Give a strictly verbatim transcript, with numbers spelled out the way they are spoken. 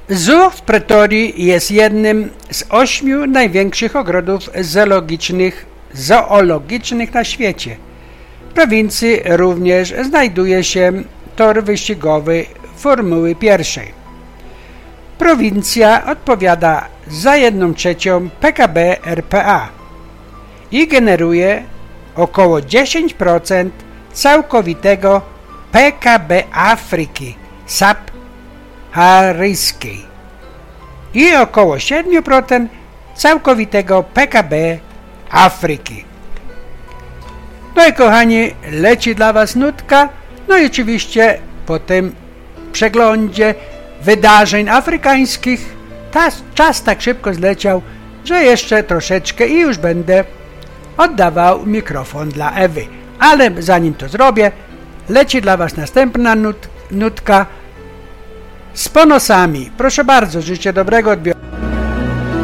Zoo w Pretorii jest jednym z ośmiu największych ogrodów zoologicznych, zoologicznych na świecie. W prowincji również znajduje się tor wyścigowy Formuły pierwszej. Prowincja odpowiada za jedną trzecią P K B R P A i generuje około dziesięć procent całkowitego P K B Afryki subsaharyjskiej i około siedem procent całkowitego P K B Afryki. No i kochani, leci dla Was nutka, no i oczywiście po tym przeglądzie wydarzeń afrykańskich ta, czas tak szybko zleciał, że jeszcze troszeczkę i już będę oddawał mikrofon dla Ewy. Ale zanim to zrobię, leci dla Was następna nut, nutka z ponosami. Proszę bardzo, życzę dobrego odbioru.